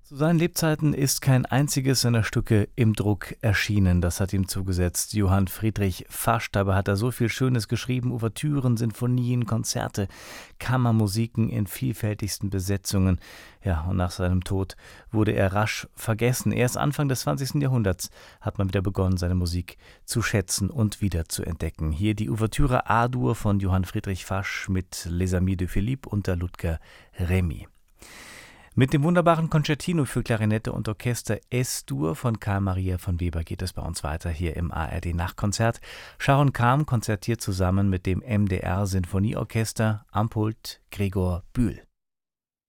Zu seinen Lebzeiten ist kein einziges seiner Stücke im Druck erschienen. Das hat ihm zugesetzt Johann Friedrich Fasch. Dabei hat er so viel Schönes geschrieben: Ouvertüren, Sinfonien, Konzerte, Kammermusiken in vielfältigsten Besetzungen. Ja, und nach seinem Tod wurde er rasch vergessen. Erst Anfang des 20. Jahrhunderts hat man wieder begonnen, seine Musik zu schätzen und wieder zu entdecken. Hier die Ouvertüre A-Dur von Johann Friedrich Fasch mit Les Amis de Philippe unter Ludger Remy. Mit dem wunderbaren Concertino für Klarinette und Orchester S-Dur von Carl Maria von Weber geht es bei uns weiter hier im ARD Nachtkonzert. Sharon Kam konzertiert zusammen mit dem MDR Sinfonieorchester, am Pult Gregor Bühl.